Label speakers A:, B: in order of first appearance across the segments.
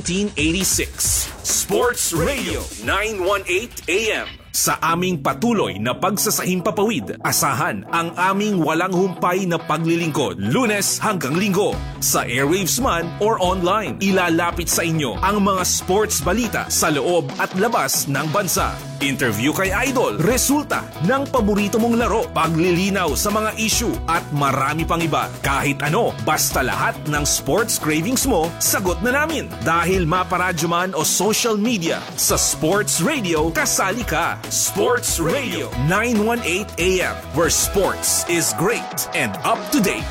A: 1986. Sports Radio 918 AM. Sa aming patuloy na pagsasahimpapawid, asahan ang aming walang humpay na paglilingkod, Lunes hanggang Linggo. Sa airwaves man or online, ilalapit sa inyo ang mga sports balita sa loob at labas ng bansa. Interview kay Idol, resulta ng paborito mong laro, paglilinaw sa mga issue at marami pang iba. Kahit ano, basta lahat ng sports cravings mo, sagot na namin. Dahil maparadyo man o social media, sa Sports Radio, kasali ka. Sports Radio 918 AM, where sports is great and up to date.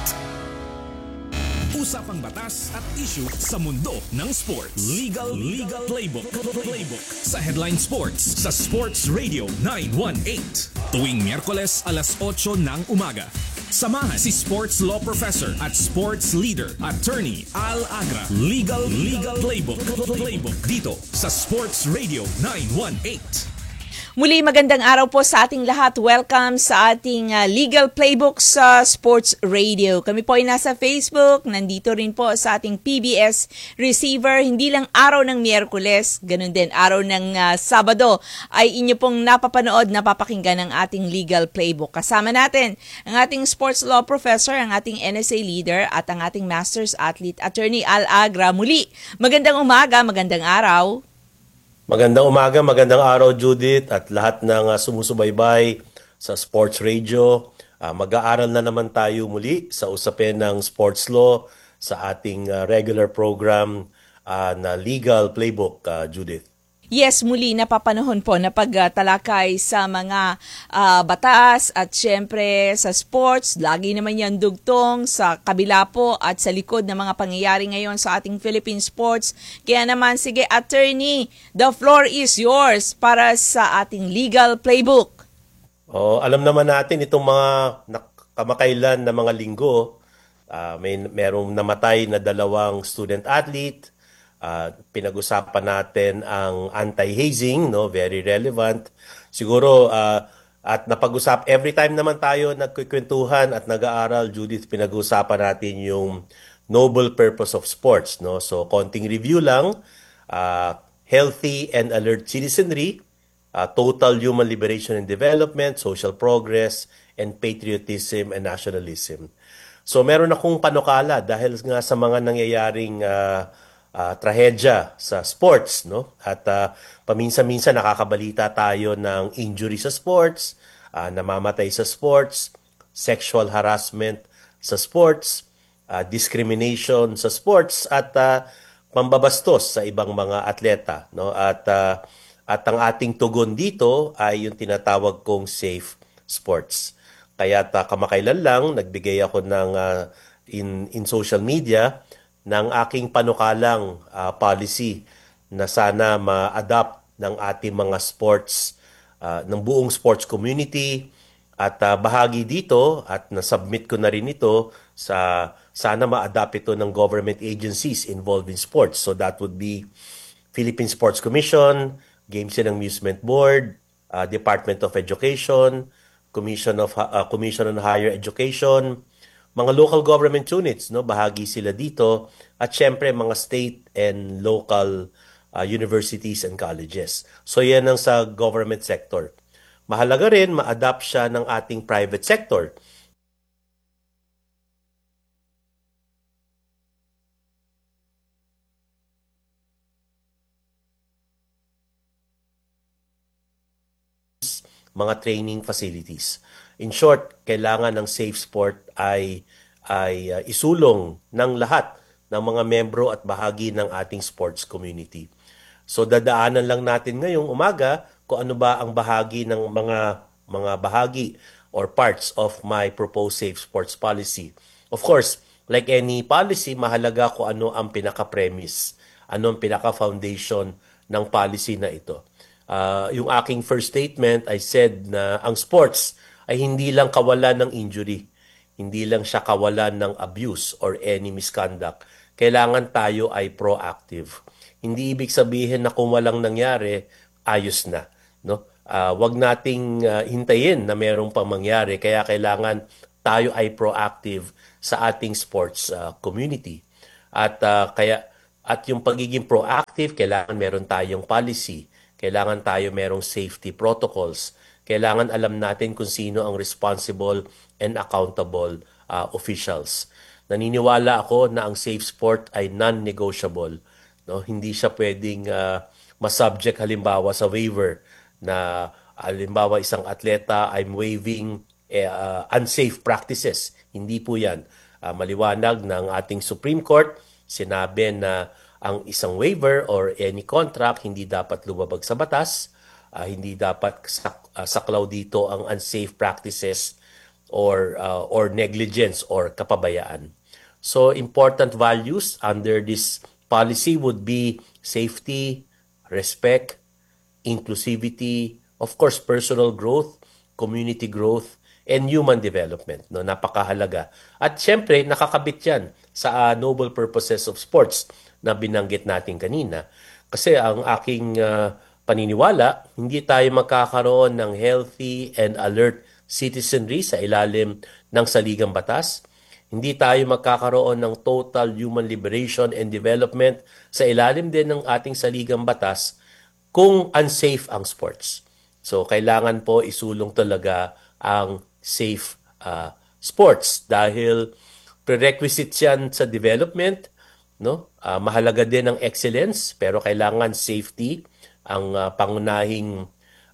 A: Usapang batas at issue sa mundo ng sports. Legal Playbook. Sa Headline Sports sa Sports Radio 918. Tuwing Miyerkules alas 8 ng umaga. Samahan si sports law professor at sports leader, Attorney Al Agra. Legal Playbook dito sa Sports Radio 918.
B: Muli, magandang araw po sa ating lahat. Welcome sa ating Legal Playbook sa Sports Radio. Kami po ay nasa Facebook, nandito rin po sa ating PBS receiver. Hindi lang araw ng Miyerkules, ganun din araw ng Sabado ay inyo pong napapanood, napapakinggan ang ating Legal Playbook. Kasama natin ang ating sports law professor, ang ating NSA leader at ang ating Masters athlete, Attorney Al Agra. Muli, magandang umaga, magandang araw.
C: Magandang umaga, magandang araw Judith at lahat ng sumusubaybay sa Sports Radio. Mag-aaral na naman tayo muli sa usapin ng sports law sa ating regular program na Legal Playbook, Judith.
B: Yes, muli napapanahon po na pagtalakay sa mga batas at syempre sa sports. Lagi naman yan dugtong sa kabila po at sa likod ng mga pangyayari ngayon sa ating Philippine sports. Kaya naman, sige Attorney, the floor is yours para sa ating Legal Playbook.
C: Alam naman natin itong mga kamakailan na mga linggo, merong namatay na 2 student athlete. Pinag-usapan natin ang anti-hazing, no, very relevant. Siguro at napag-usap every time naman tayo nagkukwentuhan at nag-aaral, Judith, pinag-usapan natin yung noble purpose of sports, no. So konting review lang, healthy and alert citizenry, total human liberation and development, social progress, and patriotism and nationalism. So meron akong panukala dahil nga sa mga nangyayaring trahedya sa sports, no? At paminsan-minsan nakakabalita tayo ng injury sa sports, namamatay sa sports, sexual harassment sa sports, discrimination sa sports at pambabastos sa ibang mga atleta, no? At ang ating tugon dito ay yung tinatawag kong safe sports. Kaya kamakailan lang nagbigay ako ng in social media ng aking panukalang policy na sana ma-adapt ng ating mga sports, ng buong sports community at bahagi dito at nasubmit ko na rin ito sa sana ma-adapt ito ng government agencies involved in sports. So that would be Philippine Sports Commission, Games and Amusement Board, Department of Education, Commission on Higher Education, mga local government units, no, bahagi sila dito, at syempre mga state and local universities and colleges. So yan ang sa government sector. Mahalaga rin ma-adapt siya ng ating private sector. Mga training facilities. In short, kailangan ng safe sport ay isulong ng lahat ng mga membro at bahagi ng ating sports community. So dadaanan lang natin ngayong umaga kung ano ba ang bahagi ng mga bahagi or parts of my proposed safe sports policy. Of course, like any policy, mahalaga kung ano ang pinaka-premise, ano ang pinaka-foundation ng policy na ito. Yung aking first statement, I said na ang sports ay hindi lang kawalan ng injury, hindi lang siya kawalan ng abuse or any misconduct. Kailangan tayo ay proactive. Hindi ibig sabihin na kung walang nangyari, ayos na, no? Wag nating hintayin na merong pang mangyari, kaya kailangan tayo ay proactive sa ating sports community. At kaya At yung pagiging proactive, kailangan meron tayong policy, kailangan tayo merong safety protocols, kailangan alam natin kung sino ang responsible and accountable officials. Naniniwala ako na ang safe sport ay non-negotiable. No? Hindi siya pwedeng masubject halimbawa sa waiver na halimbawa isang atleta I'm waiving unsafe practices. Hindi po yan. Maliwanag ng ating Supreme Court, sinabi na ang isang waiver or any contract hindi dapat lumabag sa batas, hindi dapat saklaw dito ang unsafe practices or negligence or kapabayaan. So important values under this policy would be safety, respect, inclusivity, of course personal growth, community growth, and human development. No, napakahalaga. At syempre, nakakabit yan sa noble purposes of sports na binanggit natin kanina. Kasi ang aking paniniwala, hindi tayo magkakaroon ng healthy and alert citizenry sa ilalim ng saligang batas. Hindi tayo magkakaroon ng total human liberation and development sa ilalim din ng ating saligang batas kung unsafe ang sports. So, kailangan po isulong talaga ang safe sports dahil prerequisite yan sa development, no? Mahalaga din ang excellence pero kailangan safety ang pangunahing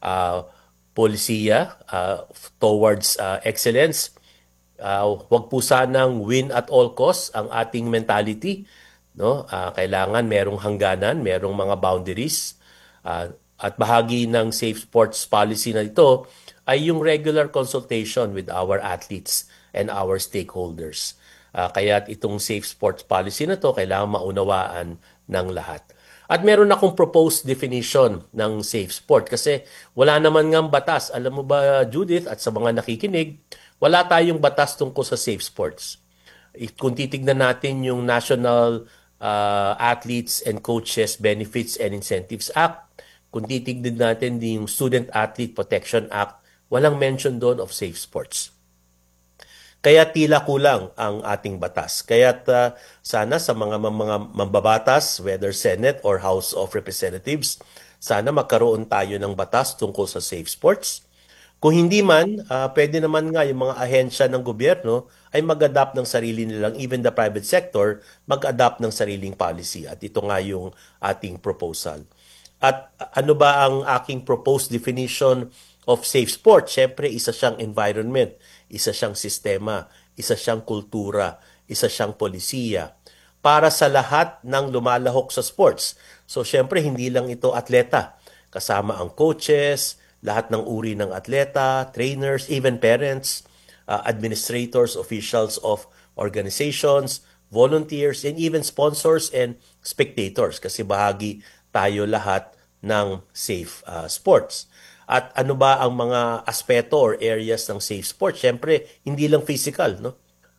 C: polisiya towards excellence. Wag po sanang win at all costs ang ating mentality, no? Kailangan merong hangganan, merong mga boundaries. At bahagi ng safe sports policy na ito ay yung regular consultation with our athletes and our stakeholders. Kaya itong safe sports policy na to kailangan maunawaan ng lahat. At meron akong proposed definition ng safe sport kasi wala naman ngang batas. Alam mo ba, Judith, at sa mga nakikinig, wala tayong batas tungkol sa safe sports. Kung titignan natin yung National Athletes and Coaches Benefits and Incentives Act, kung titignan natin yung Student Athlete Protection Act, walang mention doon of safe sports. Kaya tila kulang ang ating batas. Kaya sana sa mga mambabatas, whether Senate or House of Representatives, sana magkaroon tayo ng batas tungkol sa safe sports. Kung hindi man, pwede naman nga yung mga ahensya ng gobyerno ay mag-adapt ng sarili nilang, even the private sector, mag-adapt ng sariling policy. At ito nga yung ating proposal. At ano ba ang aking proposed definition of safe sport? Siyempre, isa siyang environment, isa siyang sistema, isa siyang kultura, isa siyang polisiya para sa lahat ng lumalahok sa sports. So, siyempre, hindi lang ito atleta. Kasama ang coaches, lahat ng uri ng atleta, trainers, even parents, administrators, officials of organizations, volunteers, and even sponsors and spectators kasi bahagi tayo lahat ng safe sports. At ano ba ang mga aspeto or areas ng safe sports? Siyempre, hindi lang physical, no?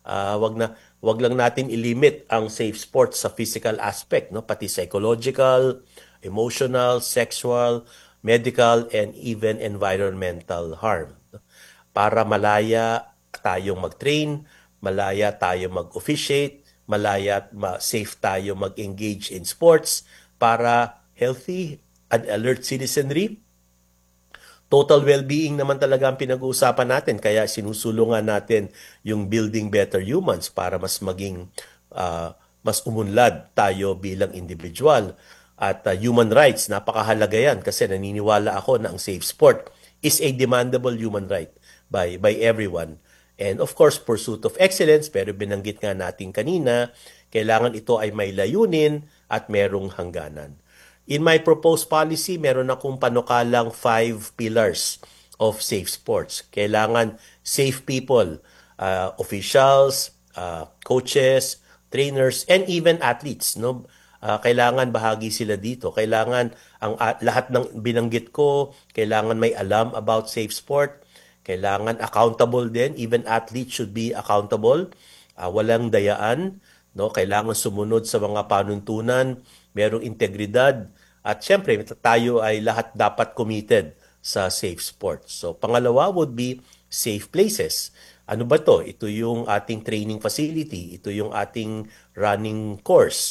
C: Wag lang natin ilimit ang safe sports sa physical aspect, no? Pati psychological, emotional, sexual, medical, and even environmental harm. No? Para malaya tayong mag-train, malaya tayong mag-officiate, malaya safe tayo mag-engage in sports para healthy and alert citizenry. Total well-being naman talaga ang pinag-uusapan natin. Kaya sinusulungan natin yung building better humans para mas maging mas umunlad tayo bilang individual. At human rights, napakahalaga yan kasi naniniwala ako na ang safe sport is a demandable human right by everyone. And of course, pursuit of excellence, pero binanggit nga natin kanina, kailangan ito ay may layunin at merong hangganan. In my proposed policy, meron akong panukalang 5 pillars of safe sports. Kailangan safe people, officials, coaches, trainers, and even athletes. No? Kailangan bahagi sila dito. Kailangan ang lahat ng binanggit ko, kailangan may alam about safe sport. Kailangan accountable din. Even athletes should be accountable. Walang dayaan. No? Kailangan sumunod sa mga panuntunan, merong integridad, at syempre tayo ay lahat dapat committed sa safe sports. So pangalawa would be safe places. Ano ba to? Ito yung ating training facility, ito yung ating running course,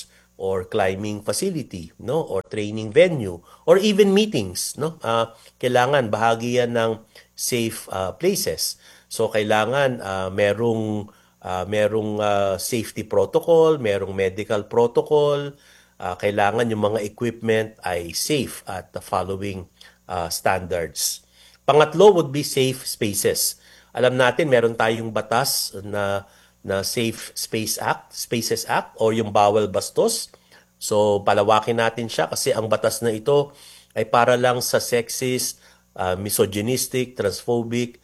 C: or climbing facility, no, or training venue, or even meetings, no. Kailangan bahagi yan ng safe places. So kailangan merong safety protocol, merong medical protocol, kailangan yung mga equipment ay safe at following standards. Pangatlo would be safe spaces. Alam natin meron tayong batas na Safe Spaces Act o yung bawal bastos. So palawakin natin siya kasi ang batas na ito ay para lang sa sexist, misogynistic, transphobic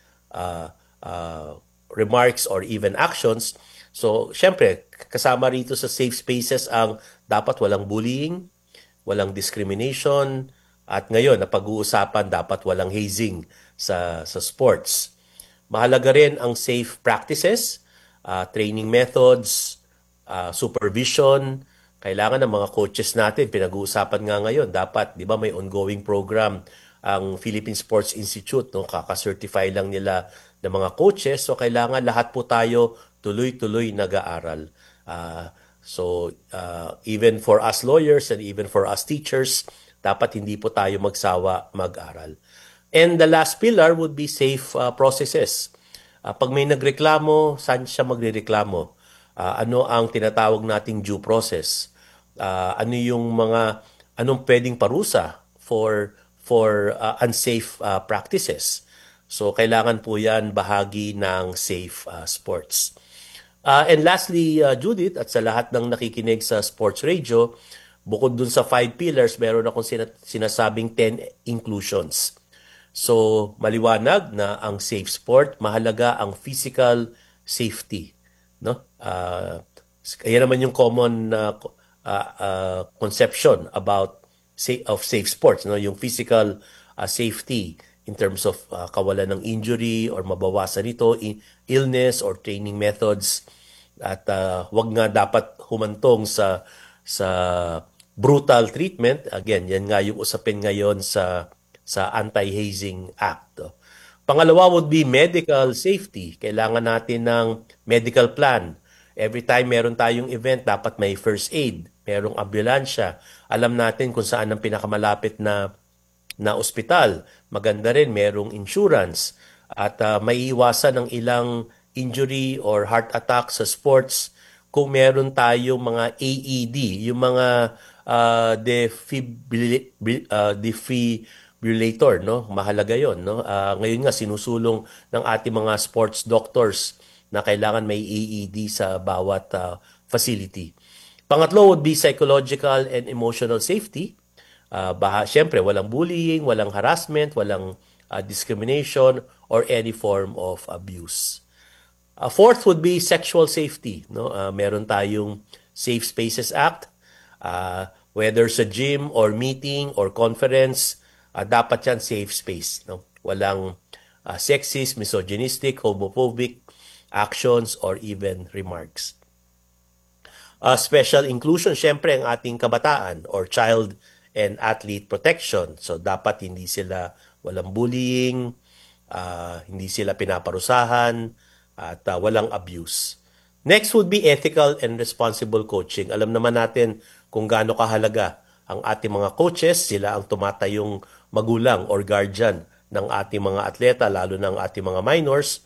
C: remarks or even actions. So syempre kasama rito sa safe spaces ang dapat walang bullying, walang discrimination, at ngayon napag-uusapan dapat walang hazing sa sports. Mahalaga rin ang safe practices, training methods, supervision. Kailangan ng mga coaches natin, pinag-uusapan nga ngayon, dapat, di ba may ongoing program ang Philippine Sports Institute, no? Kaka-certify lang nila ng mga coaches. So kailangan lahat po tayo tuloy-tuloy nag-aaral. So even for us lawyers and even for us teachers, dapat hindi po tayo magsawa mag-aral. And the last pillar would be safe processes. Pag may nagreklamo, saan siya magrereklamo? Ano ang tinatawag nating due process? Anong pwedeng parusa for unsafe practices? So kailangan po yan bahagi ng safe sports. And lastly, Judith, at sa lahat ng nakikinig sa Sports Radio, bukod dun sa 5 pillars, meron akong sinasabing 10 inclusions. So, maliwanag na ang safe sport, mahalaga ang physical safety, no? Kaya naman yung common conception about safe sports, no? Yung physical safety in terms of kawalan ng injury or mabawasan ito, illness or training methods, at wag nga dapat humantong sa brutal treatment. Again, yan nga yung usapin ngayon sa Anti-Hazing Act. Pangalawa would be medical safety. Kailangan natin ng medical plan. Every time meron tayong event, dapat may first aid, merong ambulansya. Alam natin kung saan ang pinakamalapit na ospital. Maganda rin, merong insurance. At maiiwasan ng ilang injury or heart attack sa sports kung meron tayong mga AED, yung mga defibrillator, no? Mahalaga 'yon, no? Ngayon nga sinusulong ng ating mga sports doctors na kailangan may AED sa bawat facility. Pangatlo would be psychological and emotional safety. Siyempre, walang bullying, walang harassment, walang discrimination or any form of abuse. Fourth would be sexual safety, no? Meron tayong Safe Spaces Act. Whether sa gym or meeting or conference, dapat yan safe space, no? Walang sexist, misogynistic, homophobic actions or even remarks. Special inclusion, syempre ang ating kabataan or child and athlete protection. So dapat hindi sila walang bullying, hindi sila pinaparusahan, at walang abuse. Next would be ethical and responsible coaching. Alam naman natin kung gaano kahalaga ang ating mga coaches, sila ang tumatayong magulang or guardian ng ating mga atleta, lalo ng ating mga minors.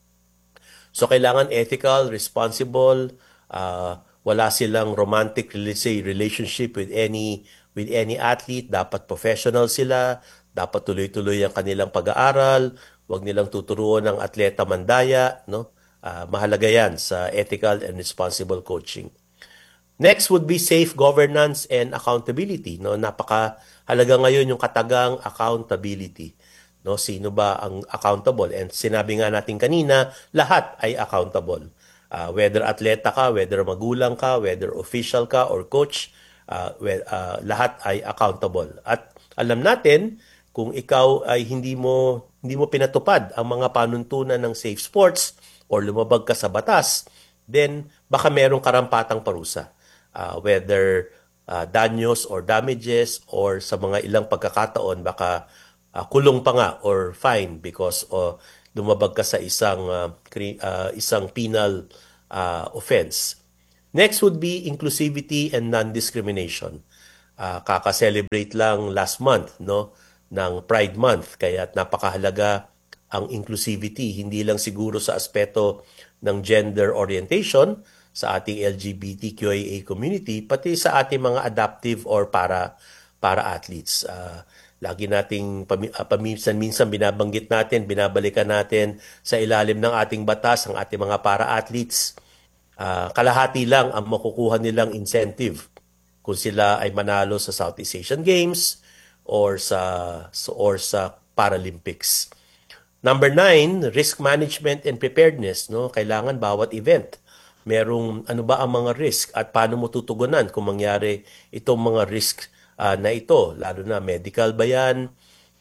C: So kailangan ethical, responsible, wala silang romantic, let's say, relationship with any athlete, dapat professional sila, dapat tuloy-tuloy ang kanilang pag-aaral, wag nilang tuturuan ng atleta mandaya, no? Mahalaga yan sa ethical and responsible coaching. Next would be safe governance and accountability, no? Napakahalaga ngayon yung katagang accountability, no? Sino ba ang accountable? And sinabi nga natin kanina, lahat ay accountable. Whether atleta ka, whether magulang ka, whether official ka or coach, lahat ay accountable. At alam natin kung ikaw ay hindi mo pinatupad ang mga panuntunan ng safe sports or lumabag ka sa batas, then baka merong karampatang parusa. Whether danyos or damages or sa mga ilang pagkakataon baka kulong pa nga or fine because lumabag ka sa isang penal offense. Next would be inclusivity and non-discrimination. Kaka-celebrate lang last month, no, ng Pride Month, kaya napakahalaga ang inclusivity, hindi lang siguro sa aspeto ng gender orientation sa ating LGBTQIA community, pati sa ating mga adaptive or para athletes. Lagi nating paminsan-minsan binabanggit natin, binabalikan natin sa ilalim ng ating batas ang ating mga para-athletes. Kalahati lang ang makukuha nilang incentive kung sila ay manalo sa Southeast Asian Games or sa Paralympics. Number 9, risk management and preparedness, no? Kailangan bawat event merong ano ba ang mga risk at paano mo tutugunan kung mangyari itong mga risk na ito, lalo na medical ba yan,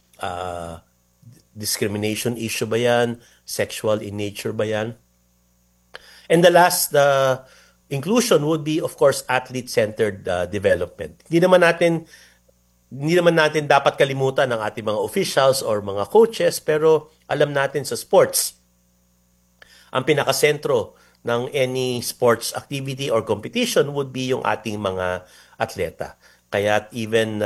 C: discrimination issue ba yan, sexual in nature ba yan. And the last, inclusion would be, of course, athlete-centered development. Hindi naman natin dapat kalimutan ang ating mga officials or mga coaches, pero alam natin sa sports, ang pinakasentro ng any sports activity or competition would be yung ating mga atleta. Kaya even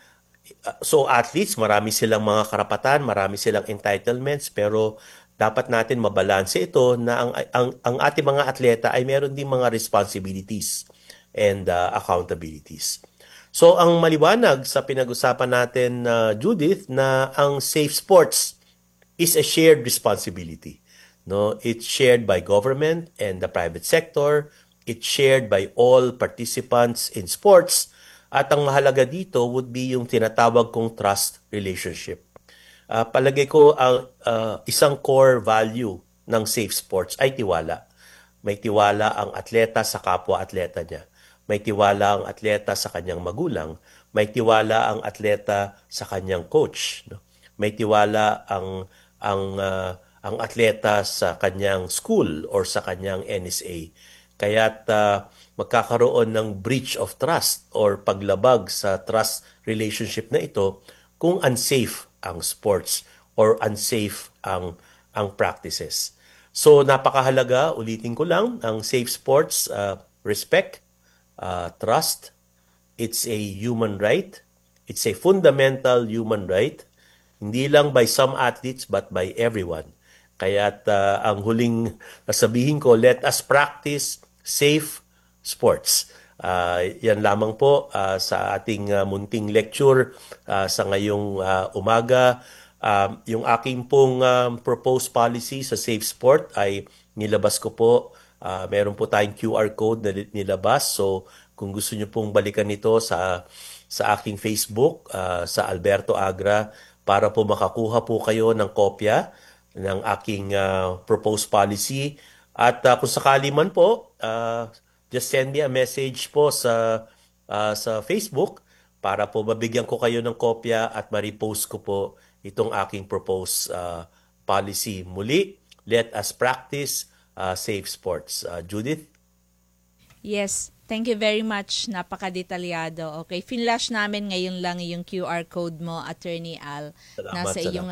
C: so athletes, marami silang mga karapatan, marami silang entitlements, pero dapat natin mabalanse ito na ang ating mga atleta ay meron din mga responsibilities and accountabilities. So ang maliwanag sa pinag-usapan natin, Judith, na ang safe sports is a shared responsibility. No, it's shared by government and the private sector. It's shared by all participants in sports. At ang mahalaga dito would be yung tinatawag kong trust relationship. Palagay ko ang isang core value ng safe sports ay tiwala. May tiwala ang atleta sa kapwa-atleta niya. May tiwala ang atleta sa kanyang magulang. May tiwala ang atleta sa kanyang coach. No? May tiwala ang atleta sa kanyang school or sa kanyang NSA. Kaya't magkakaroon ng breach of trust or paglabag sa trust relationship na ito kung unsafe ang sports or unsafe ang practices. So napakahalaga, ulitin ko lang, ang safe sports, respect, trust, it's a human right, it's a fundamental human right, hindi lang by some athletes but by everyone. Kaya't ang huling sabihin ko, let us practice safe sports. Yan lamang po sa ating munting lecture sa ngayong umaga. Yung aking pong proposed policy sa safe sport ay nilabas ko po. Meron po tayong QR code na nilabas. So kung gusto nyo pong balikan ito sa aking Facebook, sa Alberto Agra, para po makakuha po kayo ng kopya ng aking proposed policy. At kung sakali man po, just send me a message po sa Facebook para po mabigyan ko kayo ng kopya at ma-repost ko po itong aking proposed policy. Muli, let us practice safe sports. Judith?
B: Yes, thank you very much. Napaka-detalyado. Okay, finlash namin ngayon lang yung QR code mo, Attorney Al. Nasa iyong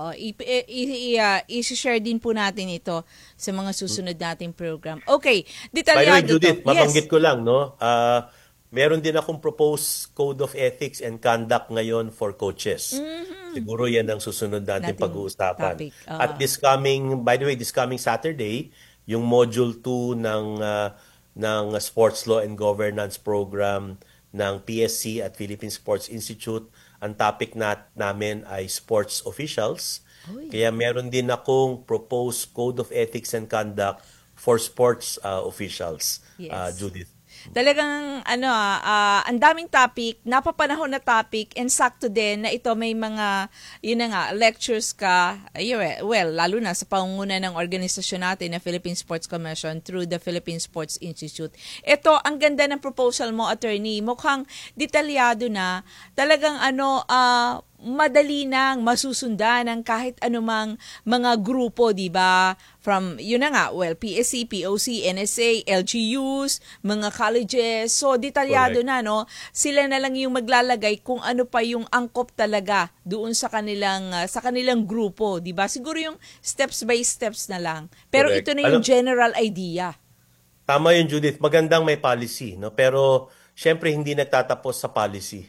B: i-share din po natin ito sa mga susunod nating program. Okay, detalyado.
C: By the way, Judith,
B: to.
C: mabanggit ko lang, no? Meron din akong proposed code of ethics and conduct ngayon for coaches. Mm-hmm. Siguro yan ang susunod natin pag-uusapan. At this coming Saturday, yung module 2 ng Sports Law and Governance Program ng PSC at Philippine Sports Institute. Ang topic namin ay sports officials. Oy. Kaya meron din akong proposed code of ethics and conduct for sports officials, yes. Judith.
B: Talagang ang daming topic, napapanahon na topic, and sakto din na ito may mga lectures ka, well, lalo na sa pangunguna ng organisasyon natin na Philippine Sports Commission through the Philippine Sports Institute. Ito, ang ganda ng proposal mo, Attorney. Mukhang detalyado na. Talagang madali nang masusundan ng kahit anumang mga grupo, di ba? From, PSC, POC, NSA, LGUs, mga colleges. So, detalyado na, no? Sila na lang yung maglalagay kung ano pa yung angkop talaga doon sa kanilang grupo, di ba? Siguro yung steps by steps na lang. Pero Correct. Ito na yung general idea.
C: Tama yun, Judith. Magandang may policy, no? Pero syempre hindi nagtatapos sa policy.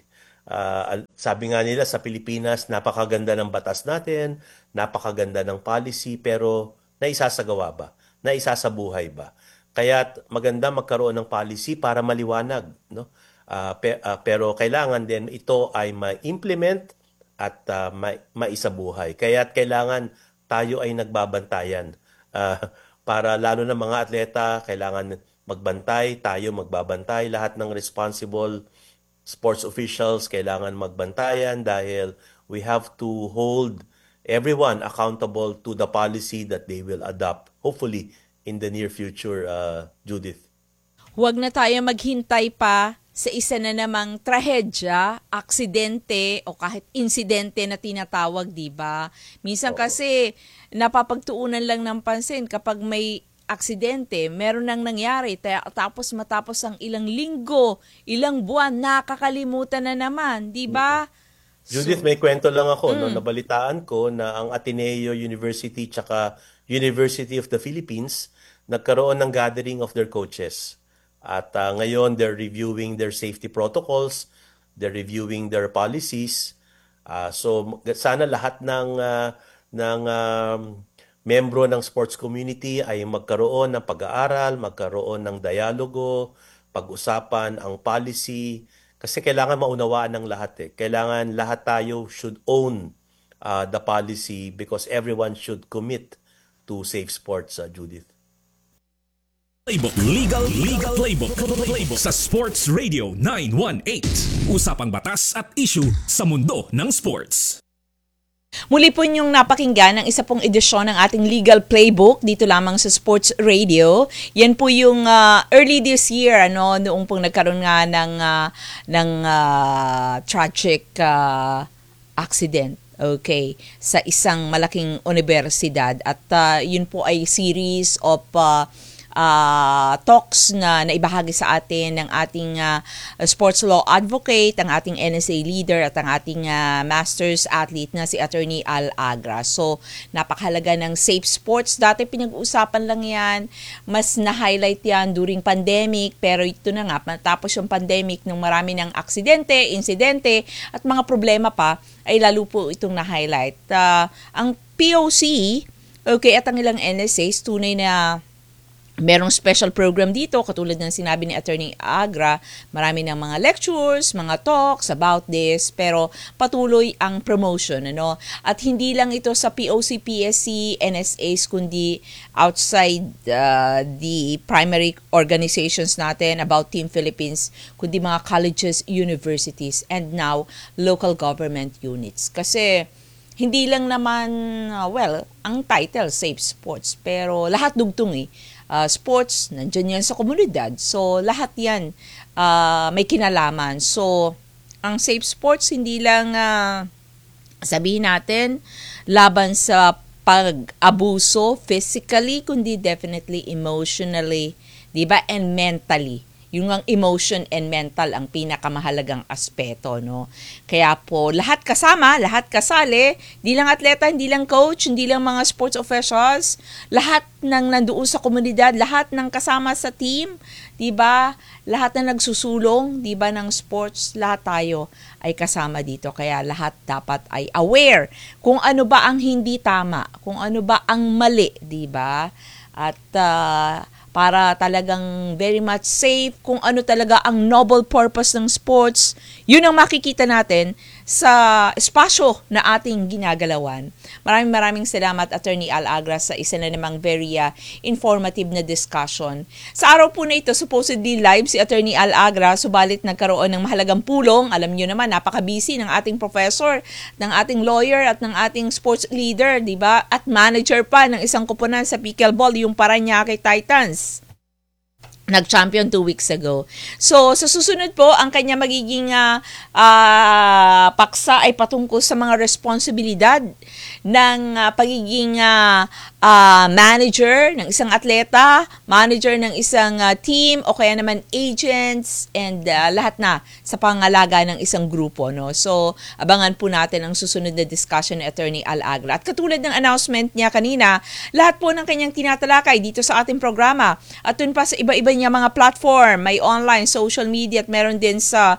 C: Sabi nga nila sa Pilipinas, napakaganda ng batas natin, napakaganda ng policy, pero naisasagawa ba? Naisasabuhay ba? Kaya maganda magkaroon ng policy para maliwanag, no? Pero kailangan din ito ay ma-implement at maisabuhay. Kaya kailangan tayo ay nagbabantayan. Para lalo na mga atleta, kailangan magbantay, tayo magbabantay, lahat ng responsible sports officials kailangan magbantayan dahil we have to hold everyone accountable to the policy that they will adopt, hopefully in the near future, Judith.
B: Huwag na tayo maghintay pa sa isa na namang trahedya, aksidente o kahit insidente na tinatawag, di ba? Minsan kasi napapagtuunan lang ng pansin kapag may aksidente, meron nang nangyari, tapos matapos ang ilang linggo, ilang buwan, nakakalimutan na naman, di ba?
C: Judith, may kwento lang ako, no? Nabalitaan ko na ang Ateneo University tsaka University of the Philippines nagkaroon ng gathering of their coaches. At ngayon, they're reviewing their safety protocols, they're reviewing their policies. So sana lahat ng membro ng sports community ay magkaroon ng pag-aaral, magkaroon ng dialogo, pag-usapan ang policy. Kasi kailangan maunawaan ng lahat eh. Kailangan lahat tayo should own the policy because everyone should commit to safe sports, Judith.
A: Playbook. Legal Playbook sa Sports Radio 918. Usapang batas at issue sa mundo ng sports.
B: Muli po niyong napakinggan ang isa pong edisyon ng ating Legal Playbook dito lamang sa Sports Radio. Yan po yung early this year, noong pong nagkaroon nga ng tragic accident. Okay, sa isang malaking universidad. At yun po ay series of talks na naibahagi sa atin ng ating sports law advocate, ang ating NSA leader at ang ating master's athlete na si Attorney Al Agra. So, napakahalaga ng safe sports. Dati pinag-uusapan lang yan, mas na-highlight yan during pandemic, pero ito na nga, matapos yung pandemic nung marami ng aksidente, insidente at mga problema pa, ay lalo po itong na-highlight. Ang POC, okay, at ang ilang NSAs, tunay na merong special program dito, katulad ng sinabi ni Attorney Agra, marami ng mga lectures, mga talks about this, pero patuloy ang promotion, At hindi lang ito sa POC, PSC, NSAs, kundi outside the primary organizations natin about Team Philippines, kundi mga colleges, universities, and now local government units. Kasi hindi lang naman, ang title, Safe Sports, pero lahat dugtong sports, nandyan yan sa komunidad. So, lahat yan may kinalaman. So, ang safe sports, hindi lang sabihin natin, laban sa pag-abuso physically, kundi definitely emotionally, diba? And mentally. Yung ang emotion and mental ang pinakamahalagang aspeto, Kaya po, lahat kasama, lahat kasali, hindi lang atleta, hindi lang coach, hindi lang mga sports officials, lahat ng nandoon sa komunidad, lahat ng kasama sa team, 'di ba? Lahat na nagsusulong, 'di ba, ng sports, lahat tayo ay kasama dito. Kaya lahat dapat ay aware kung ano ba ang hindi tama, kung ano ba ang mali, 'di ba? At para talagang very much safe, kung ano talaga ang noble purpose ng sports, yun ang makikita natin sa espasyo na ating ginagalawan. Maraming salamat, Attorney Al Agra, sa isa na namang very informative na discussion. Sa araw po na ito, supposedly live si Attorney Al Agra, subalit nagkaroon ng mahalagang pulong. Alam nyo naman, napaka-busy ng ating professor, ng ating lawyer at ng ating sports leader, di ba? At manager pa ng isang koponan sa pickleball, yung Parañaque Titans. Nag-champion 2 weeks ago. So, sa susunod po, ang kanya magiging paksa ay patungkol sa mga responsibilidad ng pagiging manager ng isang atleta, manager ng isang team, o kaya naman agents, and lahat na sa pangalaga ng isang grupo. No? So, abangan po natin ang susunod na discussion ni Attorney Al Agra. At katulad ng announcement niya kanina, lahat po ng kanyang tinatalakay dito sa ating programa at dun pa sa iba-iba niya mga platform, may online, social media, at meron din sa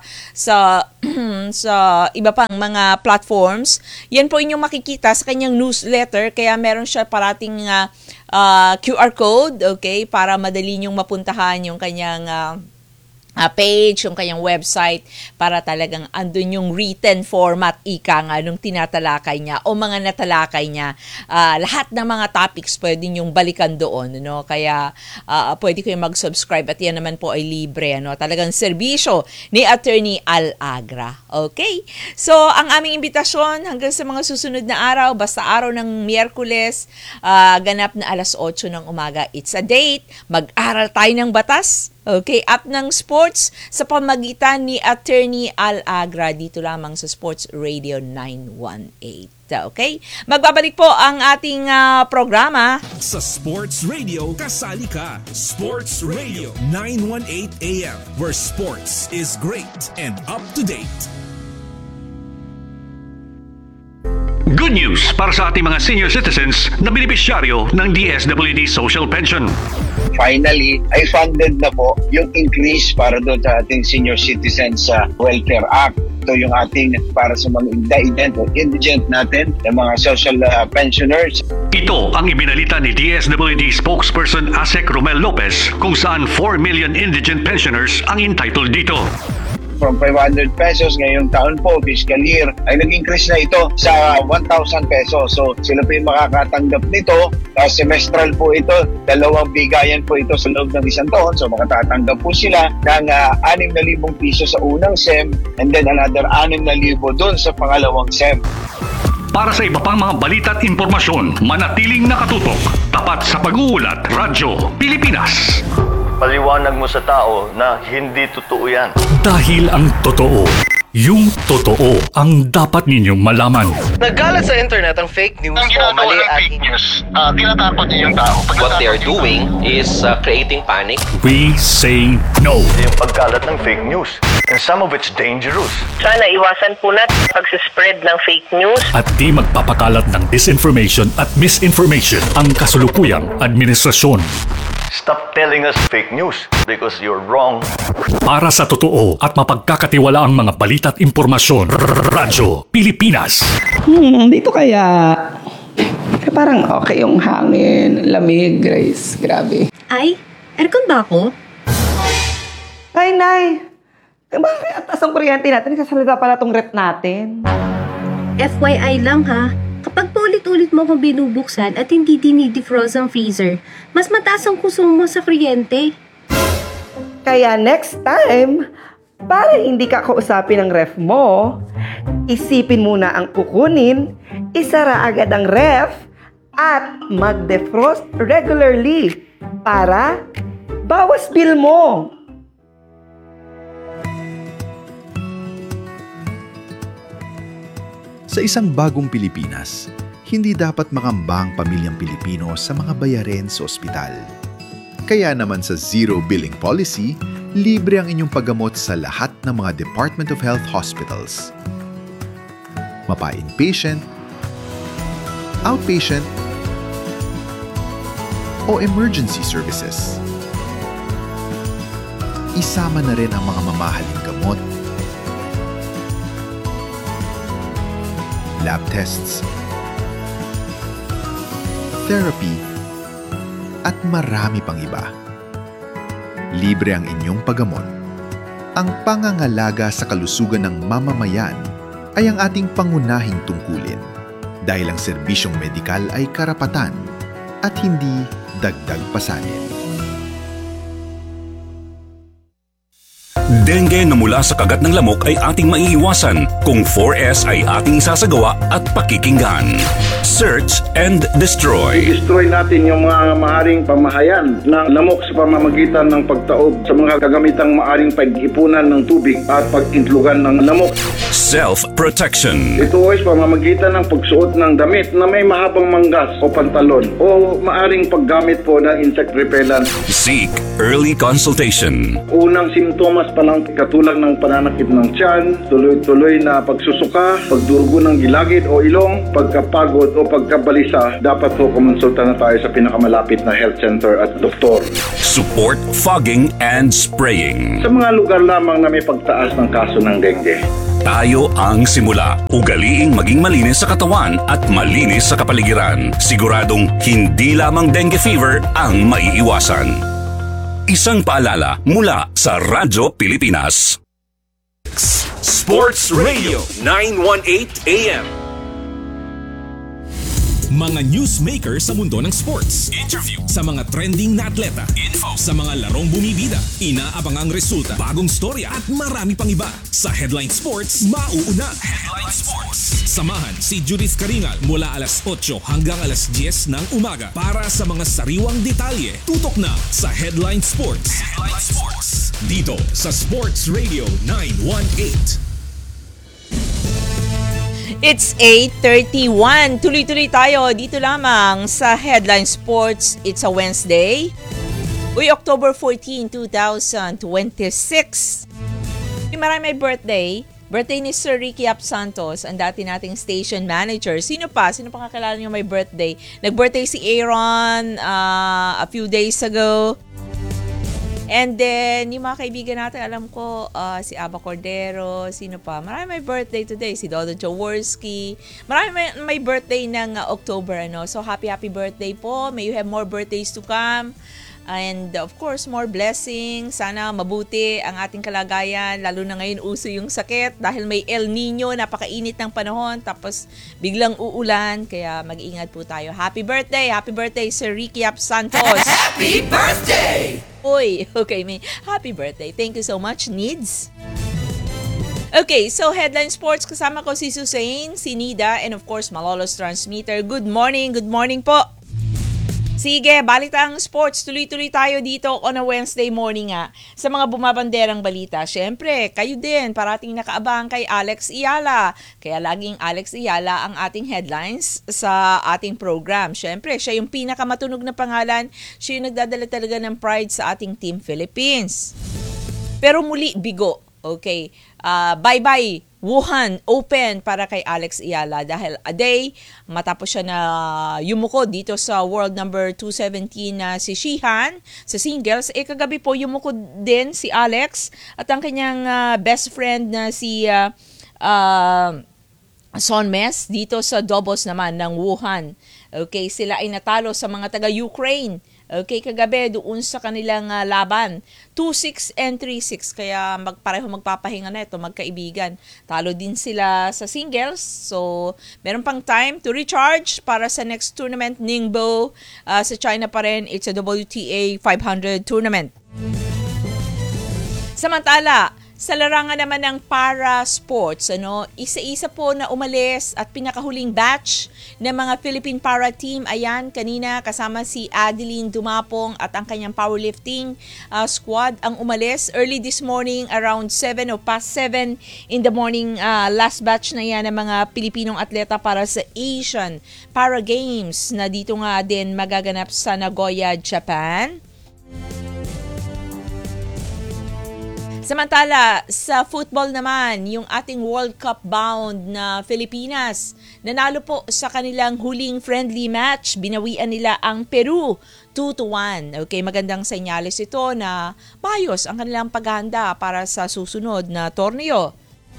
B: iba pang mga platforms. Yan po inyong makikita sa kanyang newsletter, kaya meron siya parating QR code, okay, para madali niyong mapuntahan yung kanyang page, yung kanyang website, para talagang andun yung written format, ika nga, nung tinatalakay niya o mga natalakay niya. Lahat ng mga topics pwede yung balikan doon, no? Kaya pwede kayo mag-subscribe at yan naman po ay libre, no? Talagang serbisyo ni Attorney Al Agra. Okay? So, ang aming imbitasyon hanggang sa mga susunod na araw, basta araw ng Miyerkules, ganap na 8:00 ng umaga. It's a date. Mag-aral tayo ng batas. Okay, at ng sports sa pamagitan ni Attorney Al Agra dito lamang sa Sports Radio 918. Okay? Magbabalik po ang ating programa.
A: Sa Sports Radio, kasali ka. Sports Radio 918 AM, where sports is great and up to date.
D: Good news para sa ating mga senior citizens na benepisyaryo ng DSWD Social Pension.
E: Finally, ay funded na po yung increase para doon sa ating Senior Citizens Welfare Act. Ito yung ating para sa mga indigent natin, yung mga social pensioners.
D: Ito ang ibinalita ni DSWD spokesperson Asek Romel Lopez kung saan 4 million indigent pensioners ang entitled dito.
E: From 500 pesos ngayong taon po, fiscal year, ay nag-increase na ito sa 1,000 pesos. So sila po yung makakatanggap nito. Semestral po ito, 2 bigayan po ito sa loob ng isang taon. So makatatanggap po sila ng 6,000 piso sa unang SEM and then another 6,000 doon sa pangalawang SEM.
D: Para sa iba pang mga balita at impormasyon, manatiling nakatutok, tapat sa pag-uulat, Radyo Pilipinas.
F: Paliwanag mo sa tao na hindi totoo yan.
D: Dahil ang totoo, yung totoo ang dapat ninyong malaman.
G: Nagkalat sa internet ang fake news
H: Ang
G: o
H: ginagawa
G: mali
H: ng
G: at
H: fake news, tinatakot niyo yung tao.
I: What they are doing is creating panic.
D: We say no.
F: Yung pagkalat ng fake news. And some of it's dangerous.
J: Sana iwasan po natin pag-spread ng fake news.
D: At di magpapakalat ng disinformation at misinformation ang kasulukuyang administrasyon.
F: Stop telling us fake news because you're wrong.
D: Para sa totoo at mapagkakatiwalaang mga balita at impormasyon, Radyo Pilipinas.
K: Dito kaya parang okay yung hangin, lamig, Grace. Grabe.
L: Ay, aircon ba ako?
K: Ay, Nay. Bakit ang taas ang kuryente natin? Nagsasalita pala tong rep natin.
L: FYI lang ha, kapag paulit-ulit mo akong binubuksan at hindi dinidefrost ang freezer, mas mataas ang konsumo sa kuryente.
K: Kaya next time, para hindi ka kausapin ng ref mo, isipin muna ang kukunin, isara agad ang ref, at mag-defrost regularly para bawas bill mo.
M: Sa isang bagong Pilipinas, hindi dapat makamba ang pamilyang Pilipino sa mga bayarin sa ospital. Kaya naman sa Zero Billing Policy, libre ang inyong paggamot sa lahat ng mga Department of Health hospitals. Mapa-inpatient, outpatient, o emergency services. Isama na rin ang mga mamahaling gamot, lab tests, therapy, at marami pang iba. Libre ang inyong paggamot. Ang pangangalaga sa kalusugan ng mamamayan ay ang ating pangunahing tungkulin dahil ang serbisyong medikal ay karapatan at hindi dagdag pasanin.
A: Dengue na mula sa kagat ng lamok ay ating maiiwasan kung 4S ay ating isasagawa at pakikinggan. Search and destroy.
N: I-destroy natin yung mga maaring pamahayan ng lamok sa pamamagitan ng pagtaob sa mga kagamitang maaring pag-ipunan ng tubig at pag-intlugan ng lamok.
A: Self-protection.
N: Ito ay sa pamamagitan ng pagsuot ng damit na may mahabang manggas o pantalon o maaring paggamit po ng insect repellent.
A: Seek early consultation.
N: Unang simptomas pa lang katulad ng pananakit ng tiyan, tuloy-tuloy na pagsusuka, pagdurugo ng gilagid o ilong, pagkapagod o pagkabalisa, dapat po kumonsulta na tayo sa pinakamalapit na health center at doktor.
A: Support fogging and spraying.
N: Sa mga lugar lamang na may pagtaas ng kaso ng dengue.
A: Tayo ang simula. Ugaliing maging malinis sa katawan at malinis sa kapaligiran. Siguradong hindi lamang dengue fever ang maiiwasan. Isang paalala mula sa Radyo Pilipinas. Sports Radio 918 AM. Mga newsmaker sa mundo ng sports. Interview sa mga trending na atleta. Info sa mga larong bumibida. Inaabangang resulta, bagong storya at marami pang iba. Sa Headline Sports, mauuna. Headline Sports. Samahan si Judith Karingal mula alas 8 hanggang alas 10 ng umaga para sa mga sariwang detalye. Tutok na sa Headline Sports. Headline Sports. Dito sa Sports Radio 918.
B: It's 8:31. Tuloy-tuloy tayo dito lamang sa Headline Sports. It's a Wednesday. Uy, October 14, 2026. Marami may birthday. Birthday ni Sir Ricky Ap Santos, ang dati nating station manager. Sino pa? Sino pa kakilala niyo may birthday? Nag-birthday si Aaron a few days ago. And then, yung mga kaibigan natin, alam ko, si Aba Cordero, sino pa? Marami may birthday today. Si Dodo Jaworski. Marami may birthday ng October, ano? So, happy birthday po. May you have more birthdays to come. And of course, more blessings. Sana mabuti ang ating kalagayan. Lalo na ngayon, uso yung sakit. Dahil may El Nino, napakainit ng panahon. Tapos, biglang uulan. Kaya mag-ingat po tayo. Happy birthday! Happy birthday, Sir Ricky Ap Santos!
O: Happy birthday!
B: Uy, okay, may happy birthday. Thank you so much, Needs. Okay, so Headline Sports, kasama ko si Susain, si Nida, and of course, Malolos Transmitter. Good morning po. Sige, balita ang sports. Tuloy-tuloy tayo dito on a Wednesday morning nga sa mga bumabanderang balita. Siyempre, kayo din, parating nakaabang kay Alex Iyala. Kaya laging Alex Iyala ang ating headlines sa ating program. Siyempre, siya yung pinakamatunog na pangalan. Siya yung nagdadala talaga ng pride sa ating Team Philippines. Pero muli, bigo. Okay, bye-bye Wuhan Open para kay Alex Iyala dahil a day matapos siya na yumuko dito sa world number 217 na si Shihan sa singles. Kagabi po yumuko din si Alex at ang kanyang best friend na si Son Mes dito sa doubles naman ng Wuhan. Okay, sila ay natalo sa mga taga-Ukraine. Okay, kagabi doon sa kanilang laban. 2-6 and 3-6. Kaya pareho magpapahinga na ito, magkaibigan. Talo din sila sa singles. So, meron pang time to recharge para sa next tournament. Ningbo sa China pa rin. It's a WTA 500 tournament. Samantala, sa larangan naman ng para sports, isa-isa po na umalis at pinakahuling batch ng mga Philippine para team. Ayan, kanina kasama si Adeline Dumapong at ang kanyang powerlifting squad ang umalis early this morning around 7 o past 7 in the morning. Last batch na yan ng mga Pilipinong atleta para sa Asian Para Games na dito nga din magaganap sa Nagoya, Japan. Samantala, sa football naman, yung ating World Cup bound na Pilipinas, nanalo po sa kanilang huling friendly match. Binawian nila ang Peru 2-1. Okay, magandang senyales ito na maayos ang kanilang paghahanda para sa susunod na torneo.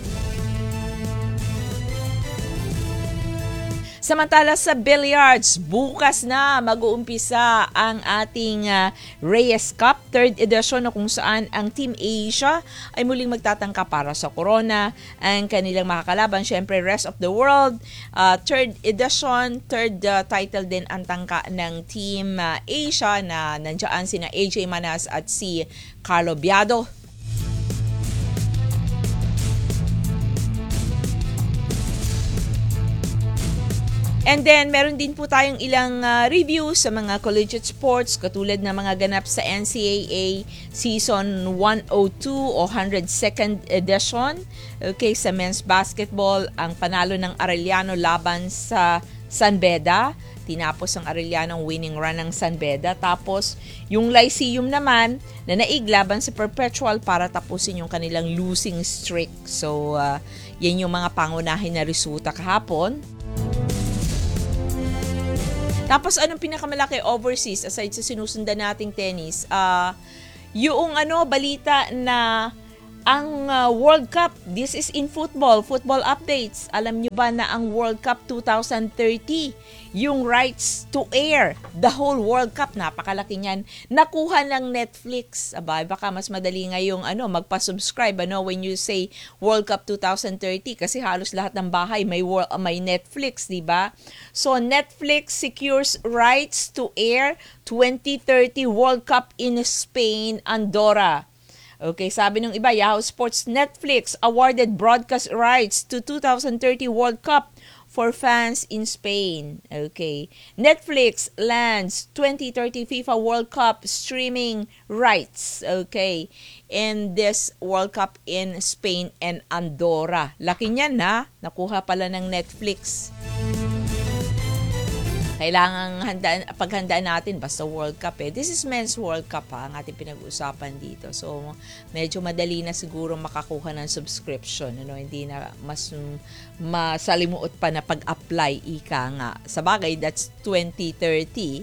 B: Samantala sa billiards, bukas na mag-uumpisa ang ating Reyes Cup 3rd edition na kung saan ang Team Asia ay muling magtatangka para sa Corona. Ang kanilang makakalaban, syempre Rest of the World. 3rd edition, 3rd title din ang tangka ng Team Asia na nandiyan sina AJ Manas at si Carlo Biado. And then, meron din po tayong ilang reviews sa mga collegiate sports katulad ng mga ganap sa NCAA Season 102 o 102nd edition. Okay, sa men's basketball, ang panalo ng Arellano laban sa San Beda. Tinapos ang Arellano winning run ng San Beda. Tapos, yung Lyceum naman na naiglaban sa Perpetual para tapusin yung kanilang losing streak. So, yan yung mga pangunahin na resulta kahapon. Tapos anong pinakamalaki overseas aside sa sinusundan nating tennis? Yung balita na ang World Cup, this is in football updates. Alam nyo ba na ang World Cup 2030, yung rights to air, the whole World Cup, napakalaki niyan, nakuha ng Netflix. Baka mas madali ngayong magpa-subscribe when you say World Cup 2030 kasi halos lahat ng bahay may Netflix, di ba? So Netflix secures rights to air 2030 World Cup in Spain, Andorra. Okay, sabi ng iba, Yahoo Sports, Netflix awarded broadcast rights to 2030 World Cup for fans in Spain. Okay, Netflix lands 2030 FIFA World Cup streaming rights. Okay, in this World Cup in Spain and Andorra. Laki niyan na, nakuha pala ng Netflix. Kailangang paghandaan natin basta World Cup eh. This is Men's World Cup ang ating pinag-uusapan dito. So, medyo madali na siguro makakuha ng subscription. Hindi na mas masalimuot pa na pag-apply ika nga. Sabagay, that's 2030.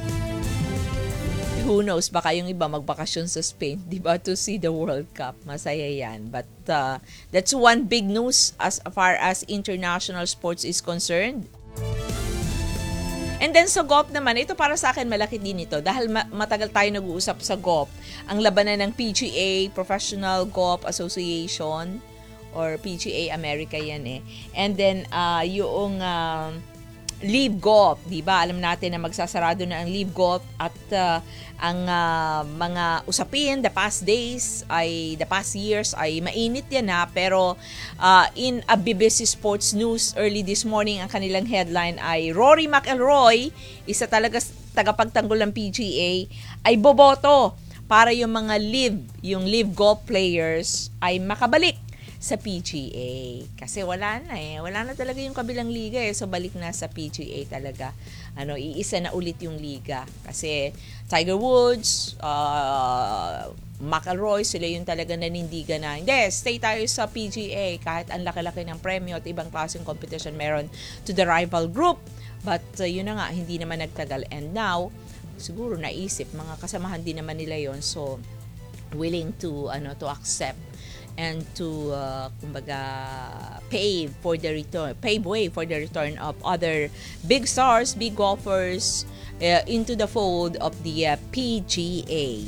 B: Who knows, baka yung iba magbakasyon sa Spain, di ba, to see the World Cup. Masaya yan. But that's one big news as far as international sports is concerned. And then sa golf naman, ito para sa akin malaki din ito dahil matagal tayo nag-uusap sa golf. Ang labanan ng PGA, Professional Golf Association or PGA America yan eh. And then yung Live Golf, di ba? Alam natin na magsasarado na ang Live Golf at ang mga usapin the past years ay mainit yan ha. Pero in a BBC Sports News early this morning, ang kanilang headline ay Rory McIlroy, isa talaga tagapagtanggol ng PGA, ay boboto para yung mga Live Golf players ay makabalik sa PGA. Kasi wala na talaga yung kabilang liga eh. So balik na sa PGA talaga. Iisa na ulit yung liga. Kasi Tiger Woods, McIlroy, sila yung talaga nanindigan na, hindi, stay tayo sa PGA kahit ang laki-laki ng premyo at ibang klaseng competition meron to the rival group. But yun na nga, hindi naman nagtagal. And now, siguro naisip, mga kasamahan din naman nila yon, so willing to accept and to pave way for the return of other big stars, big golfers into the fold of the PGA.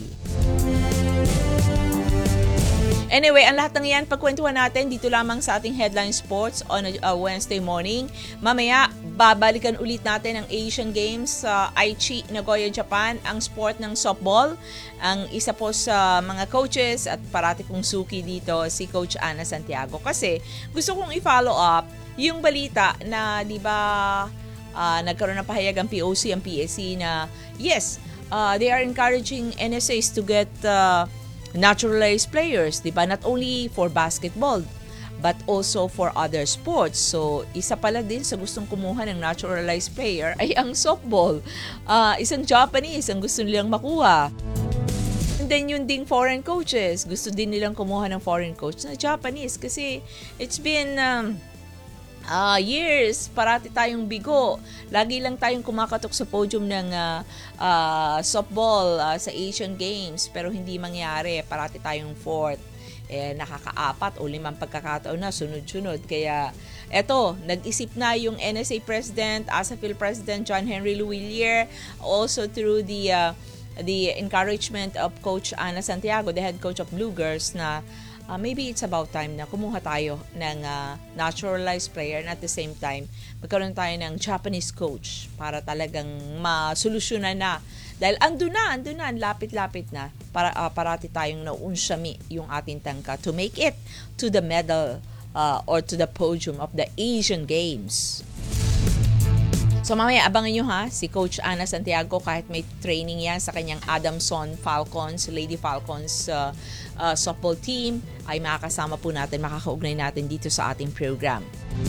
B: Anyway, ang lahat ng yan pagkwentuhan natin dito lamang sa ating Headline Sports on a Wednesday morning. Mamaya, babalikan ulit natin ang Asian Games sa Aichi, Nagoya, Japan, ang sport ng softball. Ang isa po sa mga coaches at parati kong suki dito, si Coach Ana Santiago. Kasi gusto kong i-follow up yung balita na, di ba, nagkaroon ng pahayag ang POC, ang PSC na, yes, they are encouraging NSAs to get naturalized players, di ba? Not only for basketball, but also for other sports. So, isa pala din sa gustong kumuha ng naturalized player ay ang softball. Isang Japanese ang gusto nilang makuha. And then yung ding foreign coaches, gusto din nilang kumuha ng foreign coach na Japanese kasi it's been years, parati tayong bigo. Lagi lang tayong kumakatok sa podium ng softball sa Asian Games pero hindi mangyari. Parati tayong fourth. Nakaka-4 o 5 pagkakataon na sunod-sunod. Kaya eto, nag-isip na yung NSA President, ASAFIL President John Henry Luwilier, also through the encouragement of Coach Ana Santiago, the head coach of Blue Girls, na maybe it's about time na kumuha tayo ng naturalized player and at the same time magkaroon tayo ng Japanese coach para talagang masolusyonan na. Dahil andun na, lapit-lapit na para parati tayong nauunsyami yung ating tangka to make it to the medal or to the podium of the Asian Games. So mamaya abangan nyo ha, si Coach Ana Santiago kahit may training yan sa kanyang Adamson Falcons, Lady Falcons softball team, ay makakasama po natin, makakaugnay natin dito sa ating program.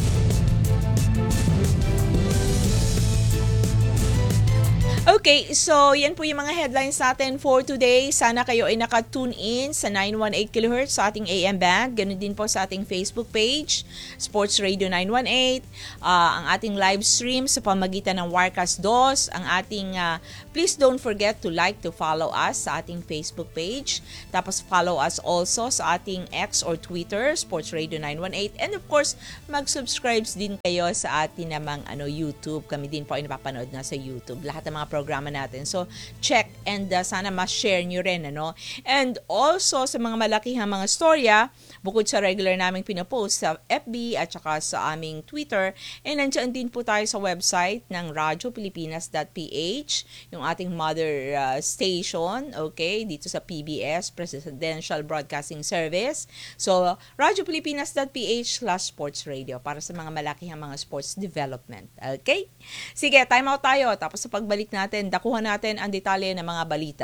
B: Okay, so yan po yung mga headlines natin for today. Sana kayo ay naka-tune in sa 918 kHz sa ating AM band. Ganun din po sa ating Facebook page, Sports Radio 918. Ang ating live stream sa pamagitan ng Warcast 2. Ang ating, please don't forget to like, to follow us sa ating Facebook page. Tapos follow us also sa ating X or Twitter, Sports Radio 918. And of course, mag-subscribe din kayo sa ating namang YouTube. Kami din po ay napapanood na sa YouTube. Lahat ng mga programa natin. So, check and sana ma-share nyo rin. And also, sa mga malakihang mga storya, bukod sa regular naming pinapost sa FB at saka sa aming Twitter, nandiyan din po tayo sa website ng RadyoPilipinas.ph, yung ating mother station, okay, dito sa PBS, Presidential Broadcasting Service. So, RadyoPilipinas.ph/sportsradio para sa mga malakihang mga sports development. Okay? Sige, time out tayo. Tapos sa pagbalik natin, dakuhan natin ang detalye ng mga balita.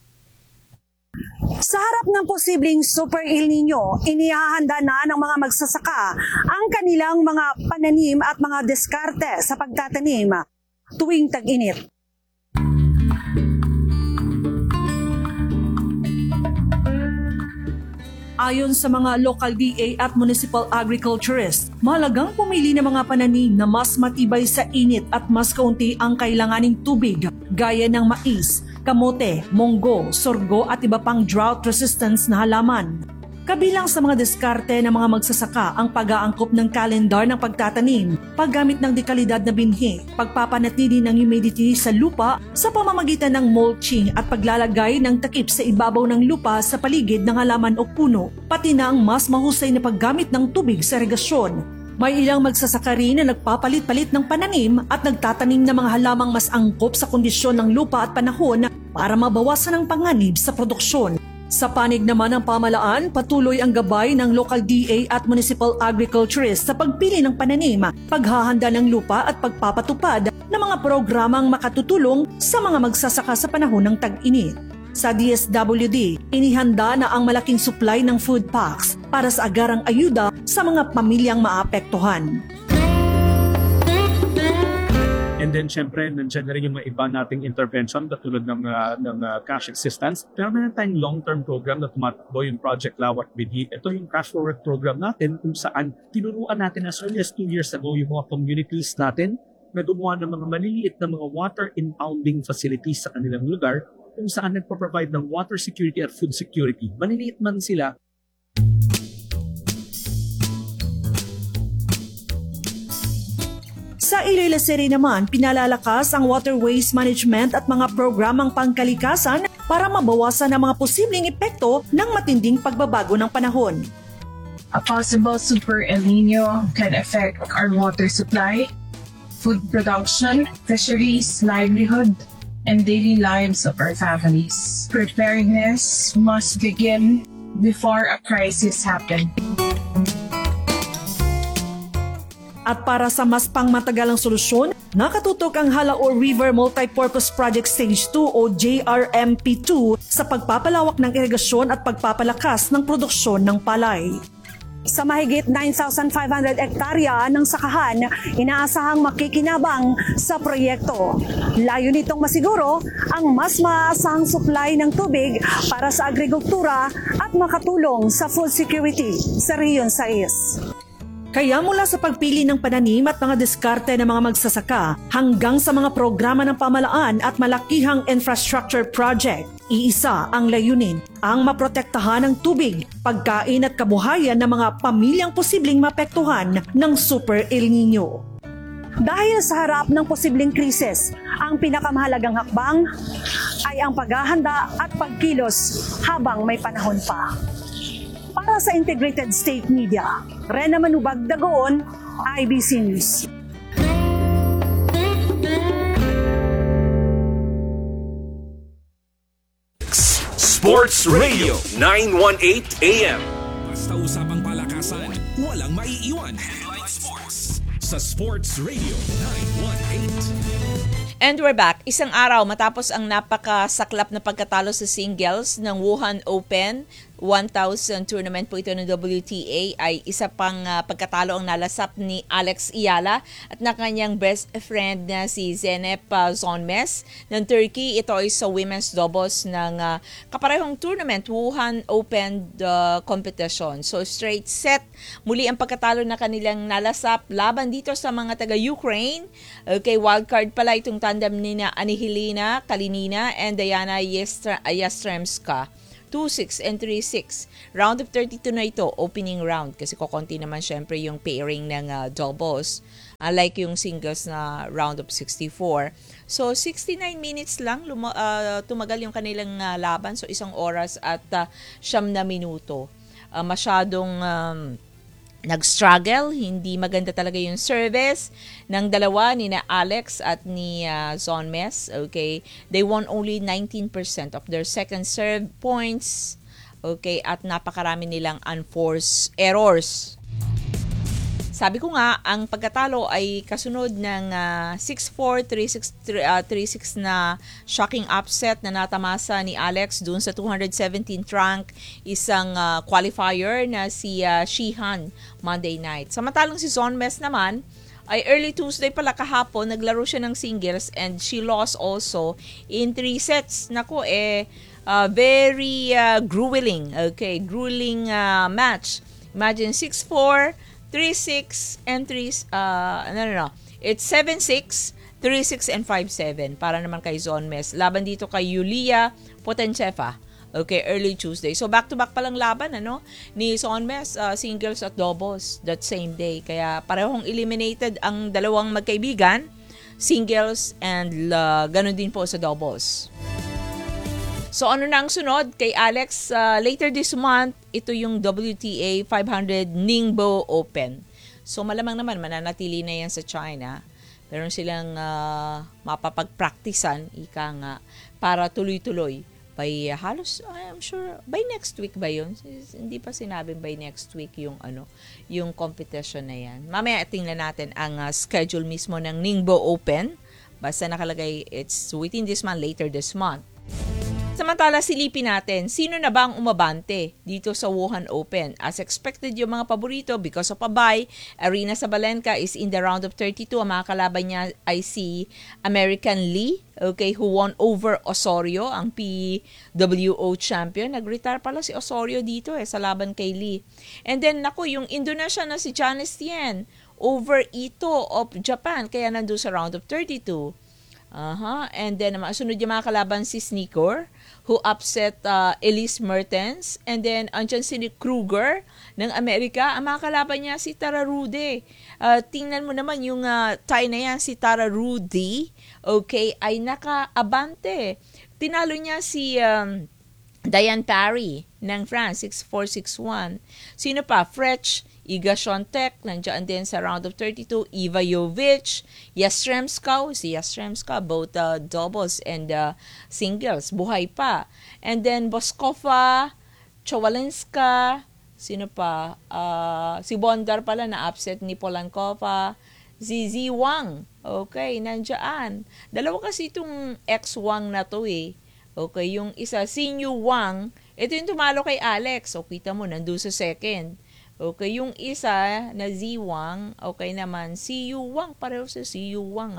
P: Sa harap ng posibleng Super El Nino, inihahanda na ng mga magsasaka ang kanilang mga pananim at mga diskarte sa pagtatanim tuwing tag-init. Ayon sa mga local DA at municipal agriculturists, mahalagang pumili ng mga pananim na mas matibay sa init at mas kaunti ang kailanganing tubig, gaya ng mais, kamote, munggo, sorgo at iba pang drought resistance na halaman. Kabilang sa mga diskarte ng mga magsasaka ang pag-aangkop ng kalendar ng pagtatanim, paggamit ng dekalidad na binhi, pagpapanatili ng humidity sa lupa sa pamamagitan ng mulching at paglalagay ng takip sa ibabaw ng lupa sa paligid ng halaman o puno, pati na ang mas mahusay na paggamit ng tubig sa irigasyon. May ilang magsasaka rin na nagpapalit-palit ng pananim at nagtatanim ng mga halamang mas angkop sa kondisyon ng lupa at panahon para mabawasan ang panganib sa produksyon. Sa panig naman ng pamahalaan, patuloy ang gabay ng local DA at municipal agriculturists sa pagpili ng pananim, paghahanda ng lupa at pagpapatupad ng mga programang makatutulong sa mga magsasaka sa panahon ng tag-init. Sa DSWD, inihanda na ang malaking supply ng food packs para sa agarang ayuda sa mga pamilyang maapektuhan.
Q: And then, syempre, nandiyan na rin yung mga iba nating intervention katulad ng cash assistance. Pero meron tayong long-term program na tumatakbo yung Project Lawak Bidi. Ito yung cash forward program natin kung saan tinuruan natin as early as 2 years ago yung mga communities natin na gumawa ng mga maliliit na mga water impounding facilities sa kanilang lugar kung saan nagpo-provide ng water security at food security. Maliliit man sila,
P: Sa Iloilo City naman, pinalalakas ang waterways management at mga programang pangkalikasan para mabawasan ang mga posibleng epekto ng matinding pagbabago ng panahon.
R: A possible Super El Nino can affect our water supply, food production, fisheries, livelihood, and daily lives of our families. Preparedness must begin before a crisis happens.
P: At para sa mas pangmatagalang solusyon, nakatutok ang Halaor River Multipurpose Project Stage 2 o JRMP2 sa pagpapalawak ng irigasyon at pagpapalakas ng produksyon ng palay. Sa mahigit 9,500 hektarya ng sakahan, inaasahang makikinabang sa proyekto. Layo nitong masiguro ang mas maaasahang supply ng tubig para sa agrikultura at makatulong sa food security sa Region 6. Kaya mula sa pagpili ng pananim at mga diskarte ng mga magsasaka hanggang sa mga programa ng pamahalaan at malakihang infrastructure project, iisa ang layunin, ang maprotektahan ng tubig, pagkain at kabuhayan ng mga pamilyang posibleng mapektuhan ng Super El Nino. Dahil sa harap ng posibleng krisis, ang pinakamahalagang hakbang ay ang paghahanda at pagkilos habang may panahon pa. Para sa Integrated State Media, Rena Manubag Dagoon, IBC News.
A: Sports Radio 918 AM. Basta usapang palakasan, walang maiiwan. Headline Sports sa sa Sports Radio 918.
B: And we're back. Isang araw matapos ang napakasaklap na pagkatalo sa singles ng Wuhan Open 1000 tournament po ito ng WTA, ay isa pang pagkatalo ang nalasap ni Alex Iyala at na kanyang best friend na si Zeynep Zonmez ng Turkey. Ito ay sa women's doubles ng kaparehong tournament, Wuhan Open competition. So straight set, muli ang pagkatalo na kanilang nalasap laban dito sa mga taga-Ukraine. Okay, wildcard pala itong tandem ni na Anihilina Kalinina and Diana Yastremska. 2-6 and 3-6. Round of 32 na ito, opening round. Kasi kukonti naman syempre yung pairing ng doubles. Unlike yung singles na round of 64. So, 69 minutes lang tumagal yung kanilang laban. So, 1 oras at 9 na minuto. Masyadong nag-struggle. Hindi maganda talaga yung service ng dalawa, ni na Alex at ni Zonmez. Okay, they won only 19% of their second serve points. Okay, at napakarami nilang unforced errors. Sabi ko nga, ang pagkatalo ay kasunod ng 6-4, 3-6 na shocking upset na natamasa ni Alex dun sa 217th rank, isang qualifier na si Shihan Monday night. Samantalang si Zonmez naman, ay early Tuesday pala kahapon, naglaro siya ng singles and she lost also in 3 sets. Naku, very grueling, okay, grueling match. Imagine 6-4, 3-6 and 3 it's 7-6, 3-6 and 5-7 para naman kay Zonmez. Laban dito kay Yulia Potencheva. Okay, early Tuesday. So back to back pa lang laban ni Zonmez, singles at doubles that same day. Kaya parehong eliminated ang dalawang magkaibigan, singles and ganun din po sa doubles. So ano na ang sunod kay Alex? Later this month, ito yung WTA 500 Ningbo Open. So malamang naman mananatili na yan sa China. Meron silang mapapagpraktisan, ika nga, para tuloy-tuloy. By halos, I'm sure, by next week ba yun? Hindi pa sinabing by next week yung yung competition na yan. Mamaya tingnan natin ang schedule mismo ng Ningbo Open. Basta nakalagay, it's within this month, later this month. Samantala, silipin natin, sino na ba ang umabante dito sa Wuhan Open? As expected, yung mga paborito, because of a bye, Aryna Sabalenka is in the round of 32. Ang mga kalaban niya ay si American Lee, okay, who won over Osorio, ang PWO champion. Nag-retire pala si Osorio dito sa laban kay Lee. And then, yung Indonesia na si Janice Tien, over Ito of Japan, kaya nandun sa round of 32. And then, sunod yung mga kalaban si Sneaker, who upset Elise Mertens. And then, andyan si Kruger ng Amerika. Ang mga kalaban niya si Tara Rude. Tingnan mo naman yung tie na yan, si Tara Rude, okay, ay naka-abante. Tinalo niya si Diane Parry ng France, 6-4, 6-1. Sino pa? Frech, Iga Swiatek, nandiyan din sa round of 32. Iva Jovic, Yastremska, both doubles and singles, buhay pa. And then Boskova, Chowalenska, sino pa? Si Bondar pala na upset ni Polankova. Zizi Wang, okay, nandiyan. Dalawa kasi itong ex-Wang na to Okay, yung isa, Sinyu Wang, ito yung tumalo kay Alex. O, kita mo, nandun sa second. Okay, yung isa na Z Wang, okay naman, Siyu Wang, pareho sa Siyu Wang,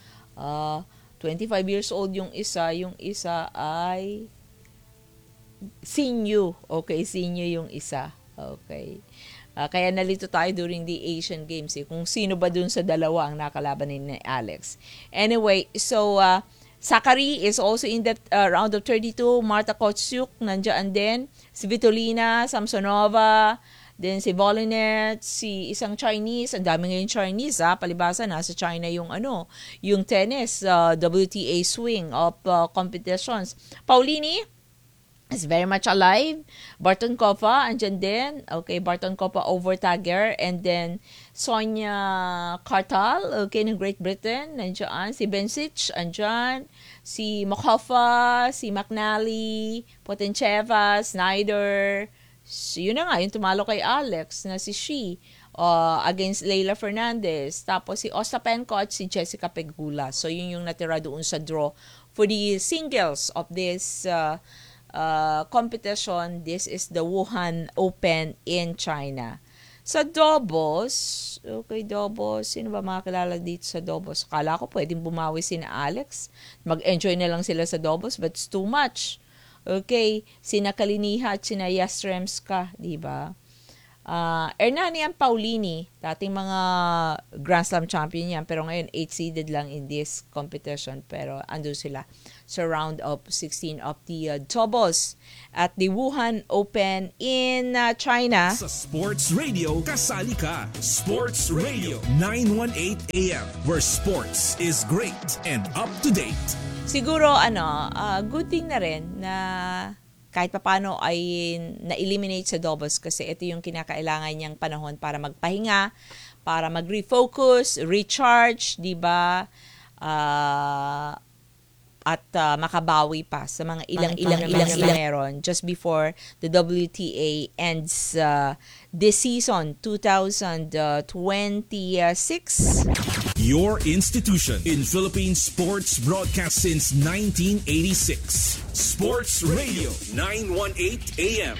B: 25 years old yung isa ay Sinyu. Okay, Sinyu yung isa. Okay. Kaya nalito tayo during the Asian Games kung sino ba dun sa dalawa ang nakalaban ni Alex. Anyway, so Sakari is also in that round of 32. Marta Kostyuk, nandiyan din. Si Vitolina Samsonova, then si Volinet, si isang Chinese. Ang dami ngayon Chinese, palibasa nasa China yung yung tennis, WTA swing of competitions. Paulini is very much alive. Barton Kova, andyan din. Okay, Barton Kova over Tiger. And then, Sonia Kartal, okay, ng Great Britain, nandiyan. Si Bencic, andyan. Si Mokhofa, si McNally, Potencheva, Snyder. So, yun na nga, yung tumalo kay Alex na si Shi. against Leila Fernandez. Tapos si Ostapenko at si Jessica Pegula. So yun yung natira doon sa draw for the singles of this competition. This is the Wuhan Open in China. Sa doubles, doubles, sino ba makakilala dito sa doubles? Kala ko pwedeng bumawi sina Alex. Mag-enjoy na lang sila sa doubles, but it's too much. Okay, sina Kaliniha at sina Yastremska, di ba? Hernani and Paulini, dating mga Grand Slam champion yan, pero ngayon 8-seeded lang in this competition, pero andun sila sa round of 16 of the doubles at the Wuhan Open in China.
A: Sa Sports Radio, kasali ka. Sports Radio 918 AM, where sports is great and up to date.
B: Siguro, good thing na rin na kahit papano ay na-eliminate sa doubles kasi ito yung kinakailangan niyang panahon para magpahinga, para mag-refocus, recharge, di ba? At makabawi pa sa mga ilang meron just before the WTA ends this season 2026.
A: Your institution in Philippine sports broadcast since 1986. Sports Radio 918 AM.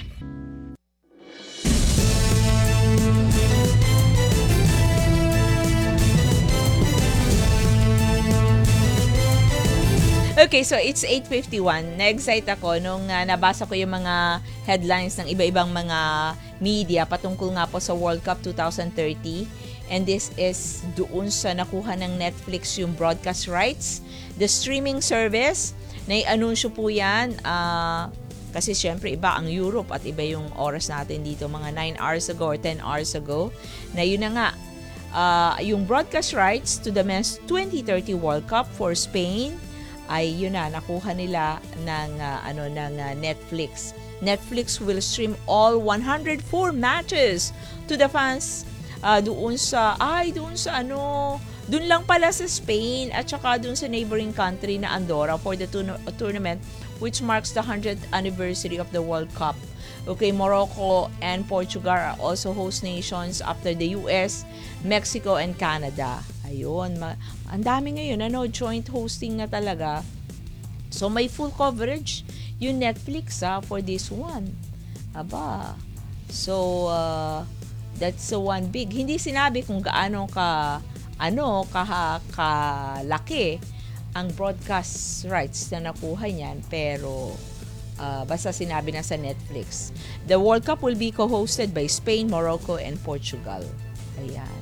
B: Okay, so it's 8:51. Na-excite ako nung nabasa ko yung mga headlines ng iba-ibang mga media patungkol nga po sa World Cup 2030. And this is doon sa nakuha ng Netflix yung broadcast rights. The streaming service, nai-anunsyo po yan. Kasi syempre iba ang Europe at iba yung oras natin dito, mga 9 hours ago or 10 hours ago. Na yun na nga, yung broadcast rights to the Men's 2030 World Cup for Spain, ay yun na, nakuha nila ng Netflix. Netflix will stream all 104 matches to the fans doon lang pala sa Spain at saka doon sa neighboring country na Andorra for the tournament which marks the 100th anniversary of the World Cup. Okay, Morocco and Portugal are also host nations after the US, Mexico, and Canada. Ayun, ang dami ngayon, joint hosting na talaga. So, may full coverage yung Netflix for this one. Aba. So, that's one big. Hindi sinabi kung gaano kalaki ang broadcast rights na nakuha niyan, pero basta sinabi na sa Netflix. The World Cup will be co-hosted by Spain, Morocco, and Portugal. Ayan.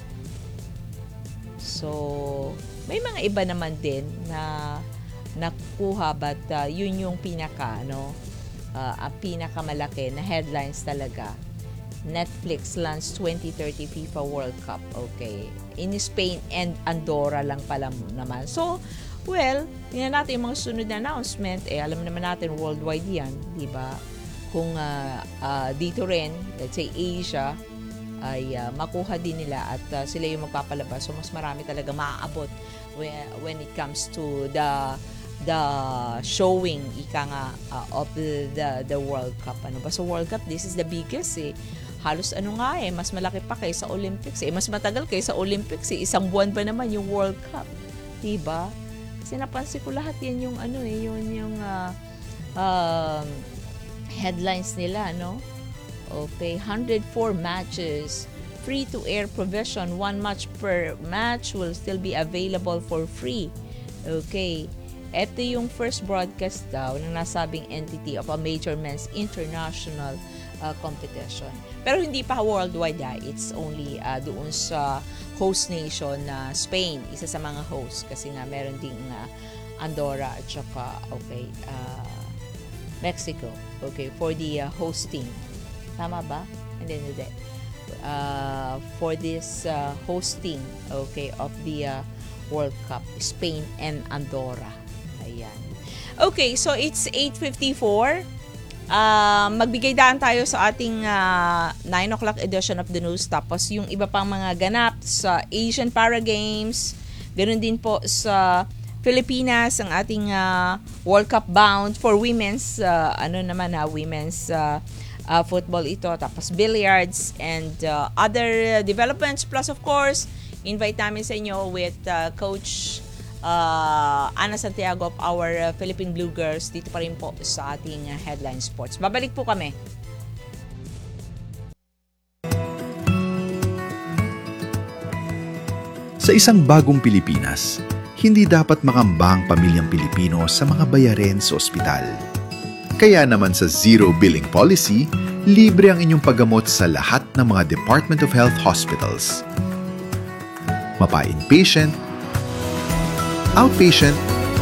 B: So, may mga iba naman din na nakuha, but yun yung ang pinakamalaki na headlines talaga. Netflix lands 2030 FIFA World Cup. Okay. In Spain and Andorra lang pala naman. So, well, tingnan natin yung mga sunod na announcement. Alam naman natin worldwide yan, di ba? Kung dito rin, let's say Asia, ay makuha din nila at sila yung magpapalabas. So, mas marami talaga maaabot when it comes to the showing of the World Cup. Ano ba sa World Cup? This is the biggest halos mas malaki pa kaysa Olympics mas matagal kaysa Olympics isang buwan pa naman yung World Cup, diba? Kasi napansin ko lahat yan yung yung headlines nila, no? Okay, 104 matches, free to air provision, 1 match per match will still be available for free. Okay, ito yung first broadcast daw ng nasabing entity of a major men's international competition. Pero hindi pa worldwide, it's only doon sa host nation na Spain, isa sa mga host kasi nga meron ding Andorra at saka Mexico, okay, for the hosting. Tama ba? Hindi. For this hosting, okay, of the World Cup, Spain and Andorra. Ayan. Okay, so it's 8:54. Magbigay daan tayo sa ating 9 o'clock edition of the news. Tapos yung iba pang mga ganap sa Asian Para Games, ganun din po sa Pilipinas, ang ating World Cup bound for women's women's football ito, tapos billiards and other developments. Plus of course, invite namin sa inyo with Coach Ana Santiago of our Philippine Blue Girls dito pa rin po sa ating Headline Sports. Babalik po kami.
M: Sa isang bagong Pilipinas, hindi dapat makamba ang pamilyang Pilipino sa mga bayarin sa ospital. Kaya naman sa Zero Billing Policy, libre ang inyong paggamot sa lahat ng mga Department of Health hospitals. Mapa-inpatient, outpatient,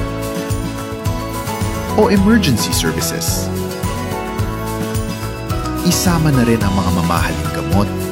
M: o emergency services. Isama na rin ang mga mamahaling gamot